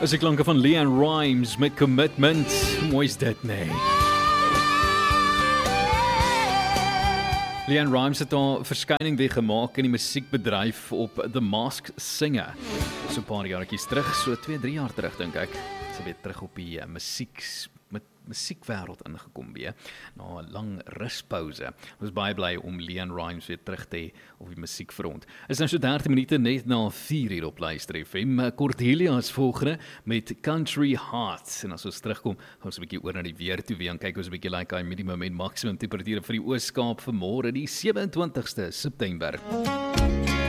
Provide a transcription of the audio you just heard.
Is die klanke van Leanne Rimes met Commitment. Mooi is dit, nee. Leanne Rimes het haar verskyning weer gemaak in die musiekbedryf op The Masked Singer. So 'n paar jaartjies terug, so 2-3 jaar terug dink ek. Sy weer terug op die musiekwêreld ingekom weer, na 'n lang ruspause. Ons is baie bly om Leanne Rimes weer terug te hê op die musiekfront. Is nou so 30 minute net na 4 hier op Luister FM. Cordelia is volgende met Country Hearts. En as ons terugkom, gaan ons 'n bietjie oor na die weer toe weer en kyk ons 'n bietjie like hy minimum en maksimum temperature vir die Oos-Kaap vir môre, die 27ste September.